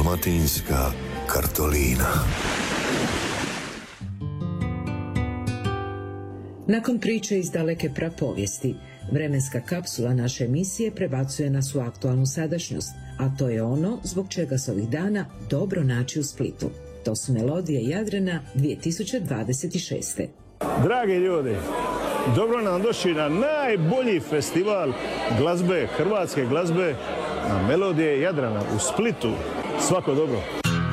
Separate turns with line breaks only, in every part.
Dalmatinska kartolina.
Nakon priče iz daleke prapovijesti, vremenska kapsula naše emisije prebacuje nas u aktualnu sadašnjost, a to je ono zbog čega se ovih dana dobro naći u Splitu. To su melodije Jadrana 2026.
Dragi ljudi, dobro nam došli na najbolji festival glazbe, hrvatske glazbe, na Melodije Jadrana u Splitu. Svako dobro.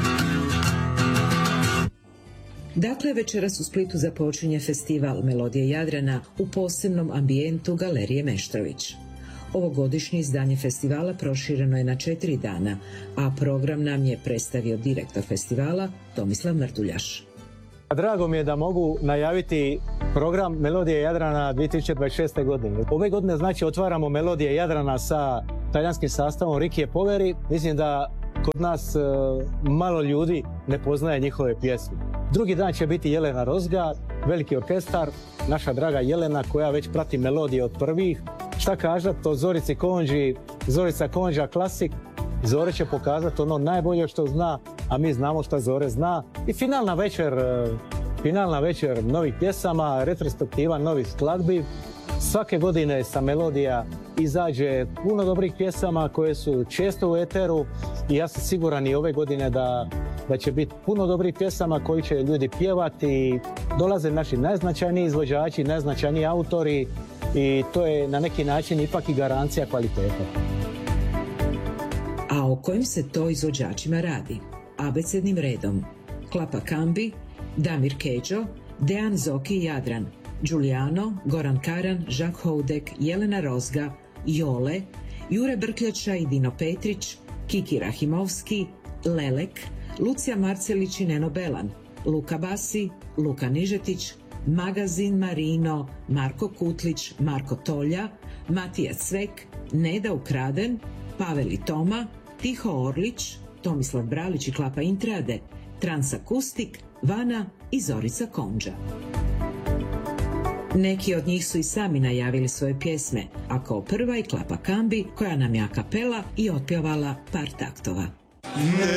Dakle, večeras u Splitu započinje festival Melodije Jadrana u posebnom ambijentu Galerije Meštrović. Ovogodišnje izdanje festivala prošireno je na 4 dana, a program nam je predstavio direktor festivala Tomislav Mrduljaš.
Drago mi je da mogu najaviti program Melodije Jadrana 2026. godine. Ove godine znači otvaramo Melodije Jadrana sa talijanskim sastavom Rikije Poveri. Mislim da kod nas malo ljudi ne poznaje njihove pjesme. Drugi dan će biti Jelena Rozga, veliki orkestar, naša draga Jelena koja već prati melodije od prvih. Šta kažat o Zorici Konđi, Zorica Konđa klasik. Zore će pokazati ono najbolje što zna, a mi znamo što Zore zna. I finalna večer novih pjesama, retrospektiva novih skladbi. Svake godine sa Melodija izađe puno dobrih pjesama koje su često u eteru i ja sam siguran i ove godine da će biti puno dobrih pjesama koji će ljudi pjevati. Dolaze naši najznačajniji izvođači, najznačajniji autori i to je na neki način ipak i garancija kvalitete.
A o kojim se to izvođačima radi? Abecednim redom: Klapa Kambi, Damir Keđo, Dejan Zoki Jadran, Giuliano, Goran Karan, Žak Houdek, Jelena Rozga, Jole, Jure Brkljača i Dino Petrić, Kiki Rahimovski, Lelek, Lucija Marcelić i Neno Belan, Luka Basi, Luka Nižetić, Magazin Marino, Marko Kutlić, Marko Tolja, Matija Cvek, Neda Ukraden, Pavel i Toma, Tiho Orlić, Tomislav Bralić i Klapa Intrade, Transakustik, Vana i Zorica Konđa. Neki od njih su i sami najavili svoje pjesme, a kao prva i Klapa Kambi koja nam je a kapela i otpjevala par taktova.